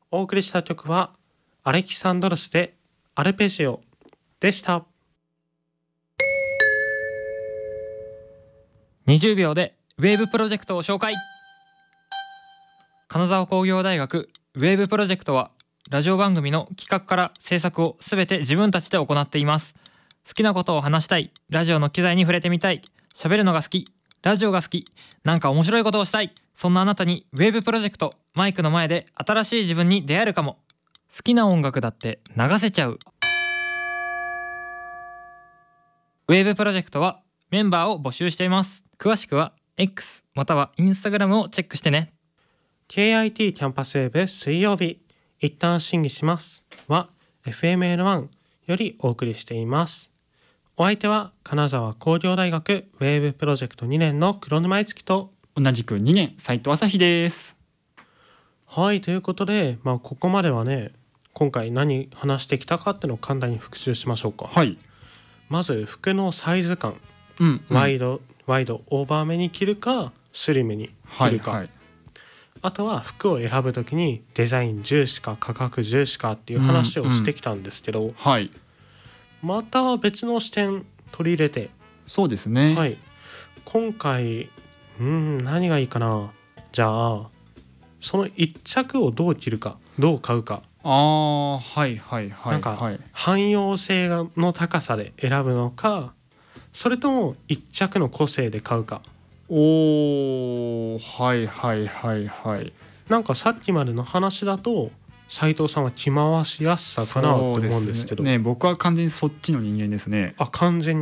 お送りした曲はアレキサンドロスでアルペジオでした。 20秒でウェーブプロジェクトを紹介。金沢工業大学ウェーブプロジェクトはラジオ番組の企画から制作をすべて自分たちで行っています。好きなことを話したい、ラジオの機材に触れてみたい、喋るのが好き、ラジオが好き、なんか面白いことをしたい、そんなあなたにウェーブプロジェクト、マイクの前で新しい自分に出会えるかも。好きな音楽だって流せちゃう。ウェーブプロジェクトはメンバーを募集しています。詳しくは X または Instagram をチェックしてね。 KIT キャンパスウェブ水曜日一旦審議しますは FMN1 よりお送りしています。お相手は金沢工業大学ウェーブプロジェクト2年の黒沼いつきと同じく2年斉藤朝日です。 はい、ということで、ここまではね、今回何話してきたかっていうのを簡単に復習しましょうか。 はい。 まず服のサイズ感、ワイドオーバーめに着るかスリムに着るか、 はいはい、 あとは服を選ぶときにデザイン重視か価格重視かっていう話をしてきたんですけど、 はい、 また別の視点取り入れて、 そうですね、 はい、今回何がいいかな。じゃあその一着をどう着るかどう買うか、 はいはいはい、 なんか汎用性の高さで選ぶのか、それとも一着の個性で買うか。 はいはいはいはい。 なんかさっきまでの話だと斉藤さんは着回しやすさかなと思うんですけど、 ね、僕は完全にそっちの人間ですね。 完全に